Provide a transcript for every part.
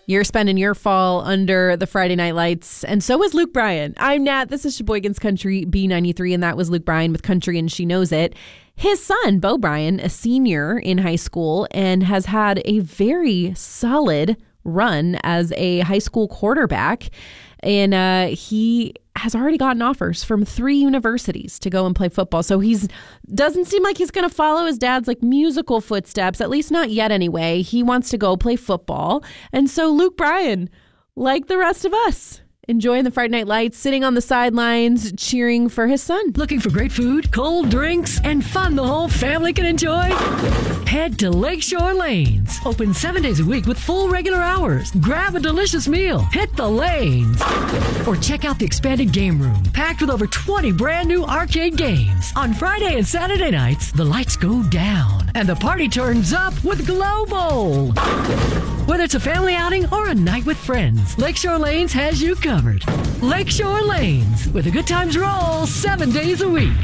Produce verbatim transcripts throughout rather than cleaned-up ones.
You're spending your fall under the Friday Night Lights, and so is Luke Bryan. I'm Nat. This is Sheboygan's Country B ninety-three, and that was Luke Bryan with Country and She Knows It. His son, Bo Bryan, a senior in high school, and has had a very solid run as a high school quarterback. And uh, he has already gotten offers from three universities to go and play football. So he's doesn't seem like he's going to follow his dad's like musical footsteps, at least not yet anyway. He wants to go play football. And so Luke Bryan, like the rest of us, enjoying the Friday Night Lights, sitting on the sidelines, cheering for his son. Looking for great food, cold drinks, and fun the whole family can enjoy? Head to Lakeshore Lanes. Open seven days a week with full regular hours. Grab a delicious meal. Hit the lanes. Or check out the expanded game room, packed with over twenty brand new arcade games. On Friday and Saturday nights, the lights go down and the party turns up with Glow Bowl. Whether it's a family outing or a night with friends, Lakeshore Lanes has you covered. Lakeshore Lanes, with a good times roll seven days a week.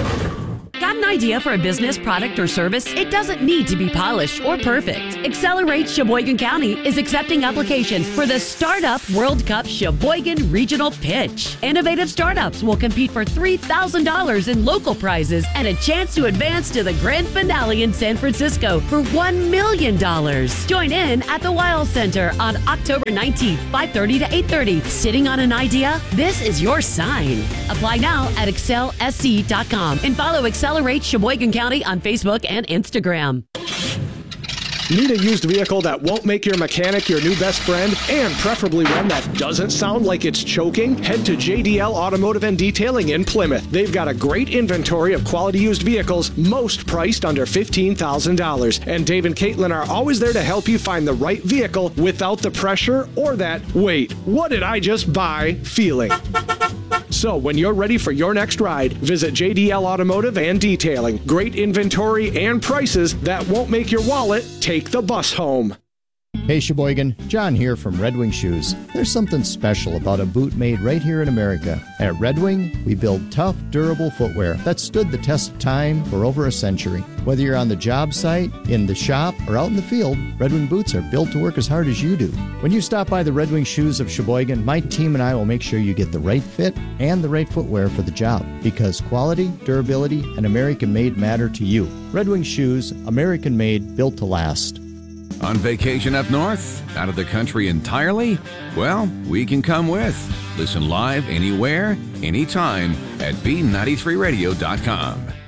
Got an idea for a business, product, or service? It doesn't need to be polished or perfect. Accelerate Sheboygan County is accepting applications for the Startup World Cup Sheboygan Regional Pitch. Innovative startups will compete for three thousand dollars in local prizes and a chance to advance to the grand finale in San Francisco for one million dollars. Join in at the Weil Center on October nineteenth, five thirty to eight thirty. Sitting on an idea? This is your sign. Apply now at excel s c dot com and follow Excel Accelerate Sheboygan County on Facebook and Instagram. Need a used vehicle that won't make your mechanic your new best friend, and preferably one that doesn't sound like it's choking? Head to J D L Automotive and Detailing in Plymouth. They've got a great inventory of quality used vehicles, most priced under fifteen thousand dollars. And Dave and Caitlin are always there to help you find the right vehicle without the pressure or that, wait, what did I just buy feeling. So when you're ready for your next ride, visit J D L Automotive and Detailing. Great inventory and prices that won't make your wallet take the bus home. Hey Sheboygan, John here from Red Wing Shoes. There's something special about a boot made right here in America. At Red Wing, we build tough, durable footwear that stood the test of time for over a century. Whether you're on the job site, in the shop, or out in the field, Red Wing boots are built to work as hard as you do. When you stop by the Red Wing Shoes of Sheboygan, my team and I will make sure you get the right fit and the right footwear for the job, because quality, durability, and American-made matter to you. Red Wing Shoes, American-made, built to last. On vacation up north? Out of the country entirely? Well, we can come with. Listen live anywhere, anytime at b ninety-three radio dot com.